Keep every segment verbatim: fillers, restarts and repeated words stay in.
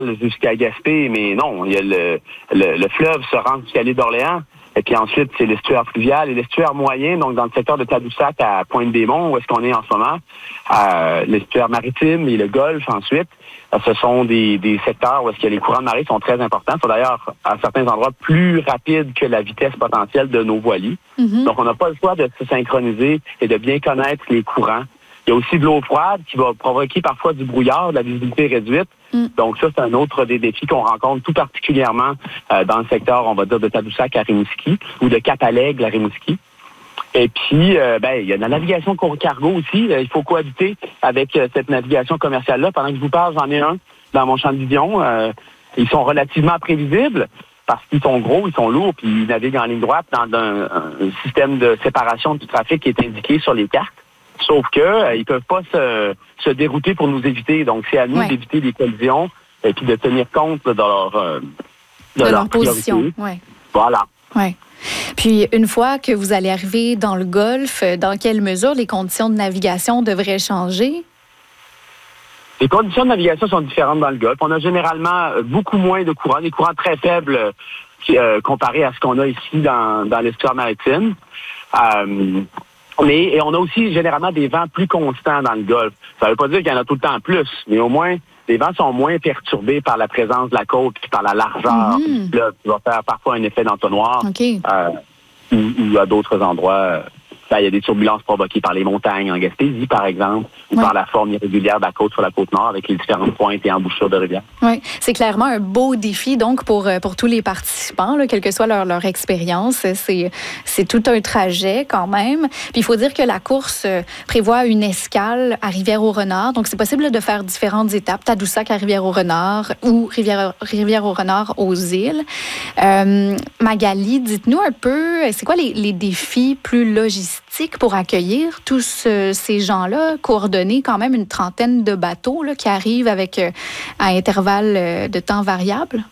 jusqu'à Gaspé, mais non, il y a le, le, le fleuve se rend jusqu'à l'île d'Orléans. Et puis ensuite, c'est l'estuaire fluvial et l'estuaire moyen, donc dans le secteur de Tadoussac à Pointe-des-Monts, où est-ce qu'on est en ce moment, euh, l'estuaire maritime et le golfe ensuite. Euh, ce sont des, des secteurs où est-ce que les courants de marée sont très importants. C'est d'ailleurs, à certains endroits, plus rapides que la vitesse potentielle de nos voiliers. Mm-hmm. Donc, on n'a pas le choix de se synchroniser et de bien connaître les courants. Il y a aussi de l'eau froide qui va provoquer parfois du brouillard, de la visibilité réduite. Mm. Donc ça, c'est un autre des défis qu'on rencontre tout particulièrement euh, dans le secteur, on va dire, de Tadoussac à Rimouski ou de Cap-Alègle à Rimouski. Et puis, euh, ben, il y a de la navigation cargo aussi. Il faut cohabiter avec euh, cette navigation commerciale-là. Pendant que je vous parle, j'en ai un dans mon champ de vision. Euh, ils sont relativement prévisibles parce qu'ils sont gros, ils sont lourds, puis ils naviguent en ligne droite dans un, un système de séparation du trafic qui est indiqué sur les cartes. Sauf que euh, ils peuvent pas se, se dérouter pour nous éviter. Donc, c'est à nous ouais. d'éviter des collisions et puis de tenir compte de leur, euh, de, de leur, leur position. Ouais. Voilà. Ouais. Puis, une fois que vous allez arriver dans le Golfe, dans quelle mesure les conditions de navigation devraient changer? Les conditions de navigation sont différentes dans le Golfe. On a généralement beaucoup moins de courants, des courants très faibles euh, comparés à ce qu'on a ici dans, dans l'estuaire maritime. Euh, Mais et on a aussi généralement des vents plus constants dans le Golfe. Ça ne veut pas dire qu'il y en a tout le temps plus, mais au moins, les vents sont moins perturbés par la présence de la côte et par la largeur. Mm-hmm. Là, tu vas faire parfois un effet d'entonnoir. Okay. Euh, ou, ou à d'autres endroits, ben, il y a des turbulences provoquées par les montagnes en Gaspésie, par exemple, ou ouais. par la forme irrégulière de la côte sur la côte nord avec les différentes pointes et embouchures de rivières. Oui, c'est clairement un beau défi donc pour, pour tous les participants, là, quelle que soit leur, leur expérience. C'est, c'est tout un trajet quand même. Puis il faut dire que la course prévoit une escale à Rivière-au-Renard. Donc c'est possible de faire différentes étapes, Tadoussac à Rivière-au-Renard ou Rivière, Rivière-au-Renard aux îles. Euh, Magali, dites-nous un peu, c'est quoi les, les défis plus logistiques pour accueillir tous euh, ces gens-là, coordonner quand même une trentaine de bateaux là, qui arrivent avec euh, à intervalles euh, de temps variables?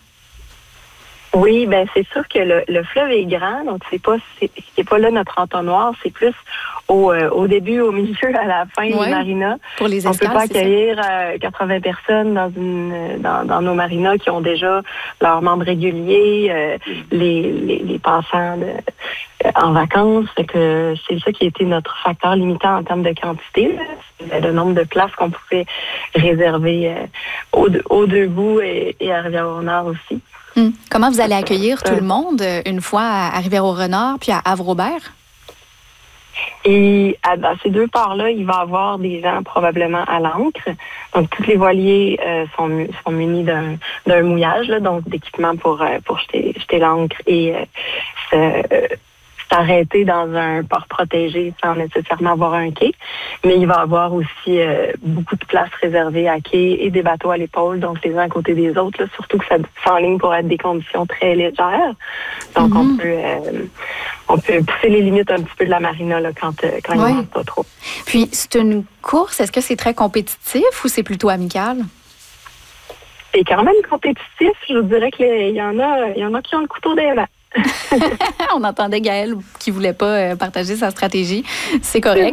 Oui, ben c'est sûr que le, le fleuve est grand, donc c'est pas c'est, c'est pas là notre entonnoir, c'est plus au, euh, au début, au milieu, à la fin ouais, des marinas. Pour les escales, on peut pas accueillir euh, quatre-vingts personnes dans une dans, dans nos marinas qui ont déjà leurs membres réguliers, euh, les, les les passants de, euh, en vacances. Fait que c'est ça qui a été notre facteur limitant en termes de quantité, là. Le nombre de places qu'on pouvait réserver euh, aux, aux deux bouts et, et à Rivière-au-Renard aussi. Hum. Comment vous allez accueillir tout le monde une fois à Rivière-au-Renard puis à Havre-Aubert? Et à, à ces deux ports-là, il va y avoir des gens probablement à l'ancre. Donc, tous les voiliers euh, sont, sont munis d'un, d'un mouillage, là, donc d'équipement pour, euh, pour jeter, jeter l'ancre et euh, se, euh, s'arrêter dans un port protégé sans nécessairement avoir un quai. Mais il va y avoir aussi euh, beaucoup de places réservées à quai et des bateaux à l'épaule, donc les uns à côté des autres, là, surtout que ça s'enligne pour être des conditions très légères. Donc, mm-hmm. on peut euh, on peut pousser les limites un petit peu de la marina là, quand, euh, quand oui. il ne manque pas trop. Puis, c'est une course, est-ce que c'est très compétitif ou c'est plutôt amical? C'est quand même compétitif. Je vous dirais qu'il y en a, il y en a qui ont le couteau des dents. On entendait Gaëlle qui ne voulait pas partager sa stratégie. C'est correct.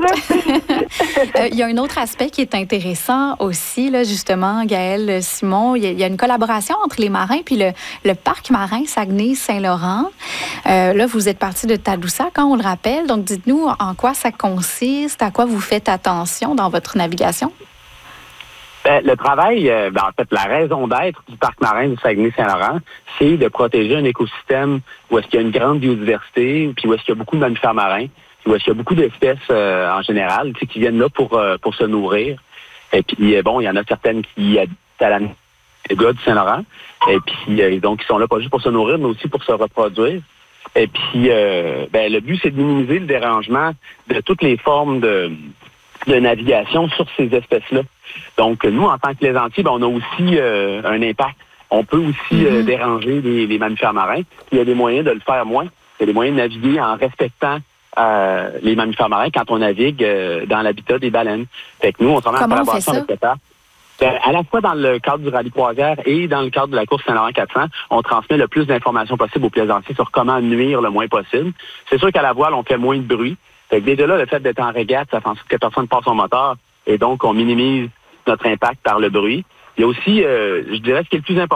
Il y a un autre aspect qui est intéressant aussi, là, justement, Gaëlle, Simon. Il y a une collaboration entre les marins puis le, le parc marin Saguenay-Saint-Laurent. Euh, là, vous êtes parti de Tadoussac, hein, on le rappelle. Donc, dites-nous en quoi ça consiste, à quoi vous faites attention dans votre navigation? Ben, le travail, euh, ben, en fait, la raison d'être du parc marin du Saguenay-Saint-Laurent, c'est de protéger un écosystème où est-ce qu'il y a une grande biodiversité, puis où est-ce qu'il y a beaucoup de mammifères marins, puis où est-ce qu'il y a beaucoup d'espèces euh, en général, tu sais, qui viennent là pour euh, pour se nourrir. Et puis, euh, bon, il y en a certaines qui habitent à la gars du Saint-Laurent, et puis euh, donc ils sont là pas juste pour se nourrir, mais aussi pour se reproduire. Et puis, euh, ben, le but, c'est de minimiser le dérangement de toutes les formes de de navigation sur ces espèces-là. Donc, nous, en tant que plaisantiers, ben, on a aussi euh, un impact. On peut aussi mm-hmm. euh, déranger les, les mammifères marins. Il y a des moyens de le faire moins. Il y a des moyens de naviguer en respectant euh, les mammifères marins quand on navigue euh, dans l'habitat des baleines. Fait que nous, on travaille en collaboration avec le parc. Ben, à la fois dans le cadre du rallye croisière et dans le cadre de la course Saint-Laurent quatre cents, on transmet le plus d'informations possible aux plaisanciers sur comment nuire le moins possible. C'est sûr qu'à la voile, on fait moins de bruit. Fait que déjà là, le fait d'être en régate, ça fait en sorte que personne ne passe son moteur et donc on minimise notre impact par le bruit. Il y a aussi, euh, je dirais, ce qui est le plus important,